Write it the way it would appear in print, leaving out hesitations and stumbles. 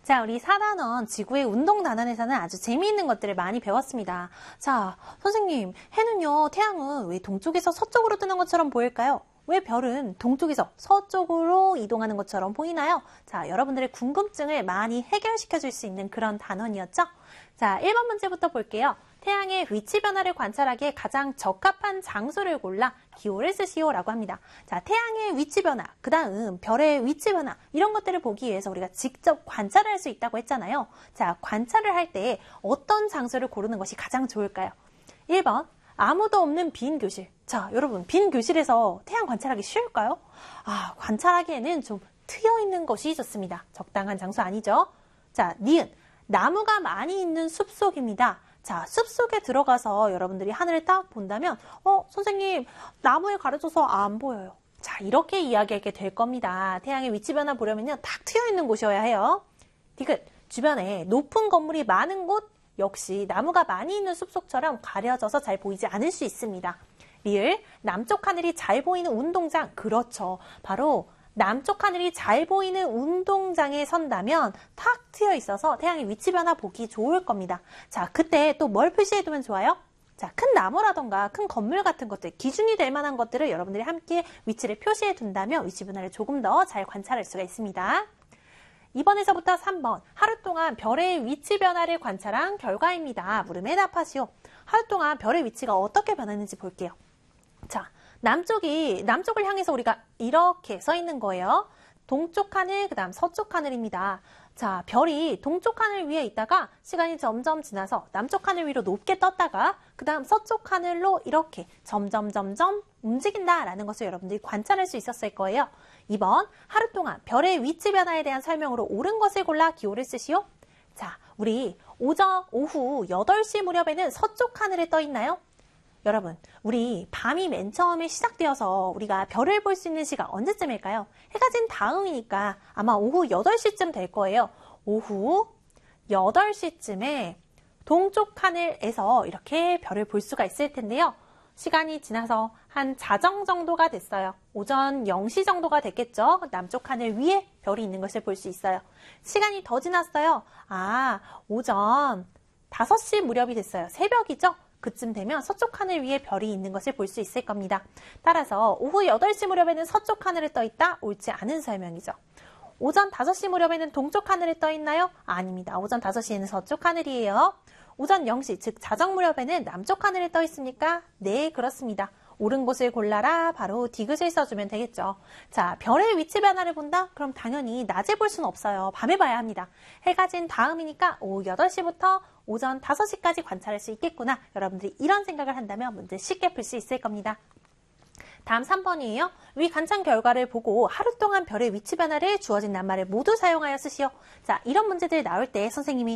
자, 우리 4단원 지구의 운동 단원에서는 아주 재미있는 것들을 많이 배웠습니다. 자, 선생님, 해는요, 태양은 왜 동쪽에서 서쪽으로 뜨는 것처럼 보일까요? 왜 별은 동쪽에서 서쪽으로 이동하는 것처럼 보이나요? 자, 여러분들의 궁금증을 많이 해결시켜 줄 수 있는 그런 단원이었죠? 자, 1번 문제부터 볼게요. 태양의 위치 변화를 관찰하기에 가장 적합한 장소를 골라 기호를 쓰시오라고 합니다. 자, 태양의 위치 변화, 그 다음 별의 위치 변화, 이런 것들을 보기 위해서 우리가 직접 관찰할 수 있다고 했잖아요. 자, 관찰을 할 때 어떤 장소를 고르는 것이 가장 좋을까요? 1번, 아무도 없는 빈 교실. 자, 여러분, 빈 교실에서 태양 관찰하기 쉬울까요? 관찰하기에는 좀 트여 있는 것이 좋습니다. 적당한 장소 아니죠? 자, 니은, 나무가 많이 있는 숲속입니다. 자, 숲속에 들어가서 여러분들이 하늘을 딱 본다면 선생님, 나무에 가려져서 안 보여요. 자, 이렇게 이야기하게 될 겁니다. 태양의 위치 변화 보려면요, 딱 트여 있는 곳이어야 해요. 디귿, 주변에 높은 건물이 많은 곳, 역시 나무가 많이 있는 숲속처럼 가려져서 잘 보이지 않을 수 있습니다. 리을, 남쪽 하늘이 잘 보이는 운동장, 그렇죠. 바로 남쪽 하늘이 잘 보이는 운동장에 선다면 탁 트여 있어서 태양의 위치 변화 보기 좋을 겁니다. 자, 그때 또 뭘 표시해두면 좋아요? 자, 큰 나무라던가 큰 건물 같은 것들, 기준이 될 만한 것들을 여러분들이 함께 위치를 표시해 둔다면 위치 변화를 조금 더 잘 관찰할 수가 있습니다. 2번에서부터 3번, 하루 동안 별의 위치 변화를 관찰한 결과입니다. 물음에 답하시오. 하루 동안 별의 위치가 어떻게 변했는지 볼게요. 자, 남쪽을 향해서 우리가 이렇게 서 있는 거예요. 동쪽 하늘, 그 다음 서쪽 하늘입니다. 자, 별이 동쪽 하늘 위에 있다가 시간이 점점 지나서 남쪽 하늘 위로 높게 떴다가 그 다음 서쪽 하늘로 이렇게 점점 움직인다라는 것을 여러분들이 관찰할 수 있었을 거예요. 2번, 하루 동안 별의 위치 변화에 대한 설명으로 옳은 것을 골라 기호를 쓰시오. 자, 우리 오후 8시 무렵에는 서쪽 하늘에 떠 있나요? 여러분, 우리 밤이 맨 처음에 시작되어서 우리가 별을 볼 수 있는 시각 언제쯤일까요? 해가 진 다음이니까 아마 오후 8시쯤 될 거예요. 오후 8시쯤에 동쪽 하늘에서 이렇게 별을 볼 수가 있을 텐데요. 시간이 지나서 한 자정 정도가 됐어요. 오전 0시 정도가 됐겠죠? 남쪽 하늘 위에 별이 있는 것을 볼 수 있어요. 시간이 더 지났어요. 오전 5시 무렵이 됐어요. 새벽이죠? 그쯤 되면 서쪽 하늘 위에 별이 있는 것을 볼 수 있을 겁니다. 따라서 오후 8시 무렵에는 서쪽 하늘에 떠 있다? 옳지 않은 설명이죠. 오전 5시 무렵에는 동쪽 하늘에 떠 있나요? 아닙니다. 오전 5시에는 서쪽 하늘이에요. 오전 0시, 즉 자정 무렵에는 남쪽 하늘에 떠 있습니까? 네, 그렇습니다. 옳은 곳을 골라라. 바로 디귿을 써주면 되겠죠. 자, 별의 위치 변화를 본다? 그럼 당연히 낮에 볼 수는 없어요. 밤에 봐야 합니다. 해가 진 다음이니까 오후 8시부터 오전 5시까지 관찰할 수 있겠구나. 여러분들이 이런 생각을 한다면 문제 쉽게 풀 수 있을 겁니다. 다음 3번이에요. 위 관찰 결과를 보고 하루 동안 별의 위치 변화를 주어진 낱말을 모두 사용하여 쓰시오. 자, 이런 문제들 나올 때 선생님이